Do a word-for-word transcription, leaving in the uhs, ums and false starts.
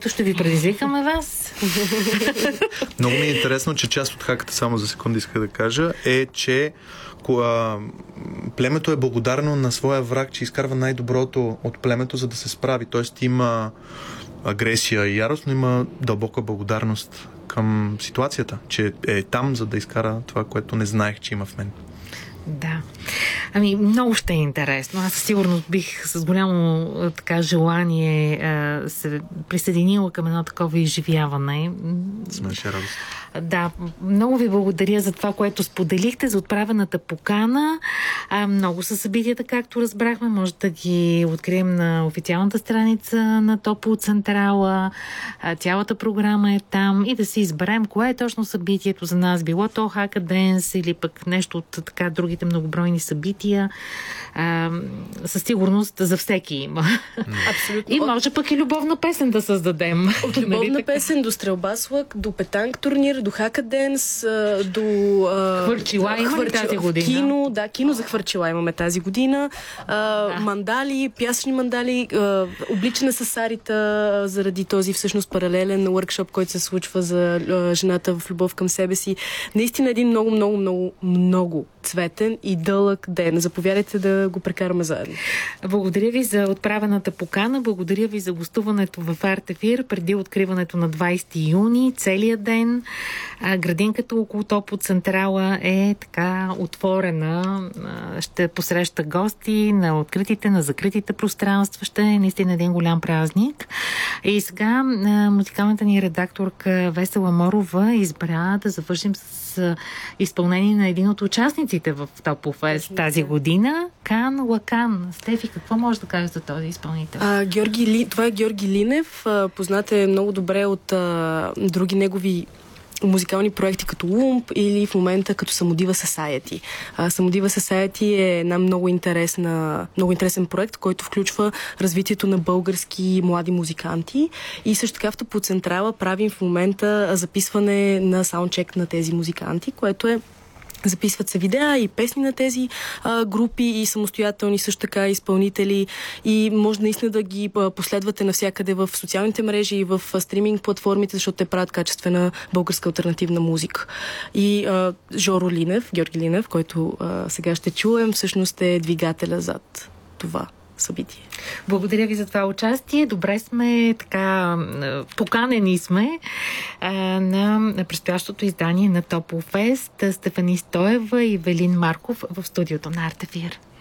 ето ще ви предизвикаме вас. Много ми е интересно, че част от хаката, само за секунда иска да кажа, е, че а, племето е благодарно на своя враг, че изкарва най-доброто от племето, за да се справи. Тоест има агресия и ярост, но има дълбока благодарност към ситуацията, че е там, за да изкара това, което не знаех, че има в мен. Да. Ами, много ще е интересно. Аз със сигурност бих с голямо така желание а, се присъединила към едно такова изживяване. С наша радост. Да, много ви благодаря за това, което споделихте, за отправената покана. А, много са събитията, както разбрахме. Може да ги открием на официалната страница на Топло Централа. А, цялата програма е там и да си изберем кое е точно събитието за нас. Било то Хакаденс или пък нещо от така другите многобройни събития. А, със сигурност за всеки има. Абсолютно. И може пък и любовна песен да създадем. От любовна песен до стрелба с лък, до петанг турнир, до хакаденс, до Хвърчила има хвърчи... тази година? Кино, да, кино за хвърчила имаме тази година. А, да. Мандали, пясъчни мандали, а, обличане с Сарита заради този всъщност паралелен workshop, който се случва за а, жената в любов към себе си. Наистина един много, много, много, много цветен и дълъг ден. Заповядайте да го прекараме заедно. Благодаря ви за отправената покана, благодаря ви за гостуването в Артефир преди откриването на двайсети юни, целият ден. Градинката около Топло Централа е така отворена. Ще посреща гости на откритите, на закритите пространства. Ще е наистина един голям празник. И сега музикалната ни редакторка Весела Морова избра да завършим с изпълнение на един от участниците в Топло Фест тази година. Кан Лакан. Стефи, какво може да кажеш за този изпълнител? А, Георги Ли... Това е Георги Линев. Познат е много добре от а, други негови музикални проекти като Лумп или в момента като Самодива Society. Самодива Society е една много интересна, много интересен проект, който включва развитието на български млади музиканти и също така в Топло Централа правим в момента записване на саундчек на тези музиканти, което е записват се видеа и песни на тези а, групи и самостоятелни също така изпълнители и може наистина да ги а, последвате навсякъде в социалните мрежи и в а, стриминг платформите, защото те правят качествена българска алтернативна музика. И а, Жоро Линев, Георги Линев, който а, сега ще чуем, всъщност е двигателя зад това събитие. Благодаря ви за това участие. Добре сме, така, поканени сме а, на предстоящото издание на Топло Фест. Стефани Стоева и Велин Марков в студиото на Артефир.